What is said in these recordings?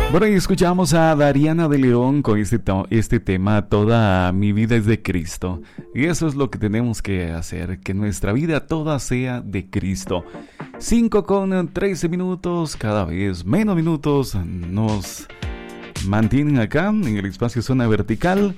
Bueno, y escuchamos a Dariana de León con este tema, Toda mi vida es de Cristo. Y eso es lo que tenemos que hacer, que nuestra vida toda sea de Cristo. 5:13, cada vez menos minutos nos mantienen acá en el espacio Zona Vertical.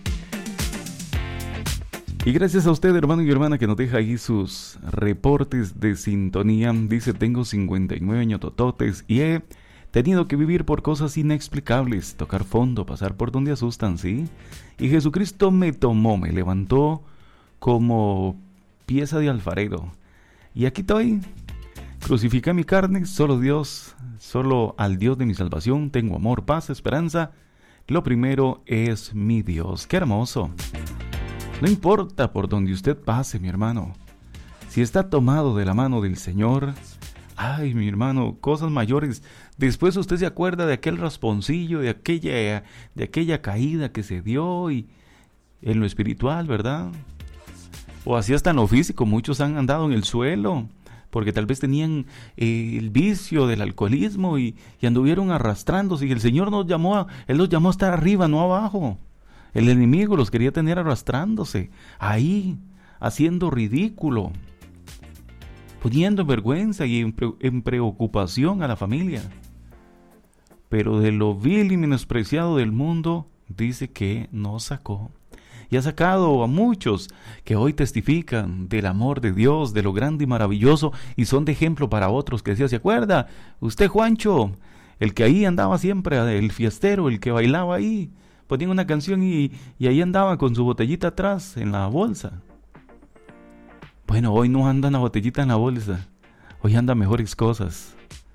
Y gracias a usted, hermano y hermana, que nos deja ahí sus reportes de sintonía. Dice, tengo 59 años tototes y he tenido que vivir por cosas inexplicables, tocar fondo, pasar por donde asustan, ¿sí? Y Jesucristo me tomó, me levantó como pieza de alfarero. Y aquí estoy, crucifiqué mi carne, solo Dios, solo al Dios de mi salvación, tengo amor, paz, esperanza. Lo primero es mi Dios. ¡Qué hermoso! No importa por donde usted pase, mi hermano. Si está tomado de la mano del Señor, ay, mi hermano, cosas mayores. Después usted se acuerda de aquel rasponcillo, de aquella caída que se dio y en lo espiritual, ¿verdad? O así hasta en lo físico. Muchos han andado en el suelo porque tal vez tenían el vicio del alcoholismo y anduvieron arrastrándose. Y el Señor Él los llamó a estar arriba, no abajo. El enemigo los quería tener arrastrándose, ahí, haciendo ridículo, poniendo en vergüenza y en preocupación a la familia. Pero de lo vil y menospreciado del mundo, dice que nos sacó. Y ha sacado a muchos que hoy testifican del amor de Dios, de lo grande y maravilloso, y son de ejemplo para otros que decían, ¿se acuerda? Usted, Juancho, el que ahí andaba siempre, el fiestero, el que bailaba ahí, ponía una canción y ahí andaba con su botellita atrás en la bolsa. Bueno, hoy no anda una botellita en la bolsa, hoy anda mejores cosas.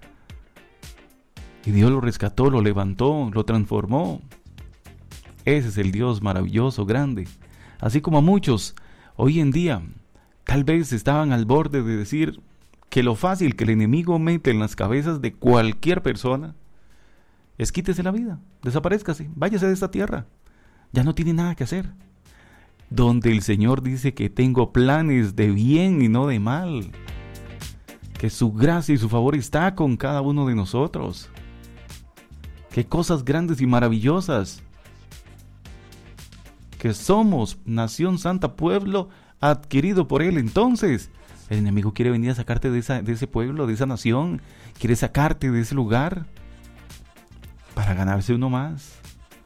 Y Dios lo rescató, lo levantó, lo transformó. Ese es el Dios maravilloso, grande. Así como a muchos hoy en día tal vez estaban al borde de decir que lo fácil que el enemigo mete en las cabezas de cualquier persona es quítese la vida, desaparezcase, váyase de esta tierra, ya no tiene nada que hacer. Donde el Señor dice que tengo planes de bien y no de mal, que su gracia y su favor está con cada uno de nosotros, que cosas grandes y maravillosas, que somos nación santa, pueblo adquirido por Él. Entonces el enemigo quiere venir a sacarte de ese pueblo, de esa nación, quiere sacarte de ese lugar para ganarse uno más.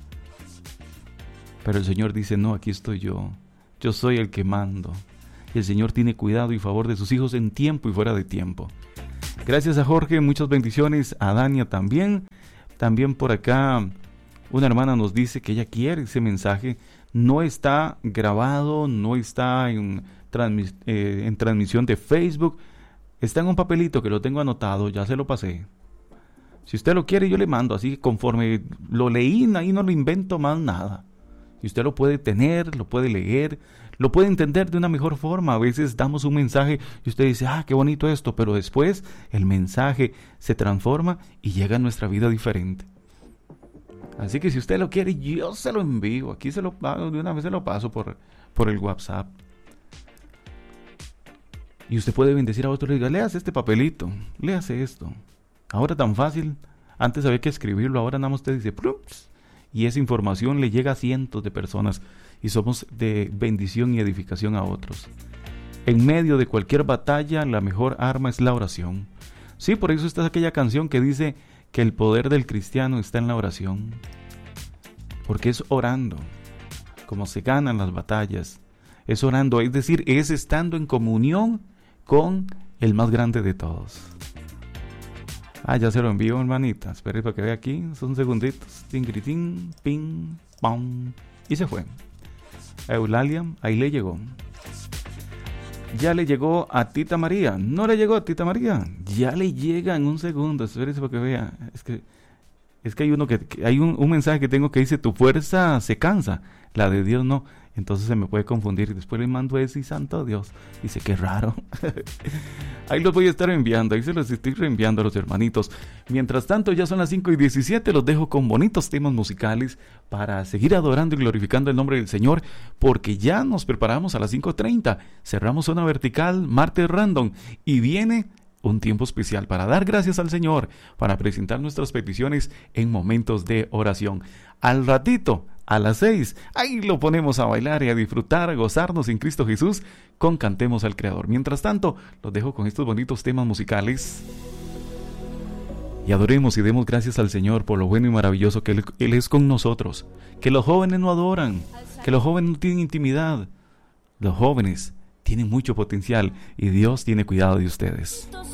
Pero el Señor dice, no, aquí estoy yo soy el que mando. Y el Señor tiene cuidado y favor de sus hijos en tiempo y fuera de tiempo. Gracias a Jorge, muchas bendiciones, a Dania también. También por acá una hermana nos dice que ella quiere ese mensaje. No está grabado, no está en transmisión de Facebook. Está en un papelito que lo tengo anotado, ya se lo pasé. Si usted lo quiere, yo le mando, así conforme lo leí, ahí no lo invento más nada. Y usted lo puede tener, lo puede leer, lo puede entender de una mejor forma. A veces damos un mensaje y usted dice, qué bonito esto, pero después el mensaje se transforma y llega a nuestra vida diferente. Así que si usted lo quiere, yo se lo envío. Aquí de una vez se lo paso por el WhatsApp. Y usted puede bendecir a otro y diga, léase este papelito, léase esto. Ahora tan fácil, antes había que escribirlo, ahora nada más usted dice ¡plups! Y esa información le llega a cientos de personas y somos de bendición y edificación a otros. En medio de cualquier batalla, la mejor arma es la oración. Sí, por eso está aquella canción que dice que el poder del cristiano está en la oración. Porque es orando como se ganan las batallas. Es orando, es decir, es estando en comunión con el más grande de todos. Ya se lo envío, hermanita. Espere para que vea aquí. Son segunditos. Tingritín, ping, pam. Y se fue. A Eulalia, ahí le llegó. Ya le llegó a Tita María. No le llegó a Tita María. Ya le llega en un segundo. Espérese para que vea. Es que hay hay un mensaje que tengo que dice: tu fuerza se cansa, la de Dios no. Entonces se me puede confundir y después le mando ese y santo Dios. Dice, qué raro. Ahí los voy a estar enviando, ahí se los estoy reenviando a los hermanitos. Mientras tanto, ya son las 5:17, los dejo con bonitos temas musicales para seguir adorando y glorificando el nombre del Señor, porque ya nos preparamos a las 5:30. Cerramos Zona Vertical, martes random, y viene un tiempo especial para dar gracias al Señor, para presentar nuestras peticiones en momentos de oración. Al ratito, a las 6, ahí lo ponemos a bailar y a disfrutar, a gozarnos en Cristo Jesús con Cantemos al Creador. Mientras tanto, los dejo con estos bonitos temas musicales. Y adoremos y demos gracias al Señor por lo bueno y maravilloso que Él es con nosotros. Que los jóvenes no adoran, que los jóvenes no tienen intimidad. Los jóvenes tienen mucho potencial y Dios tiene cuidado de ustedes.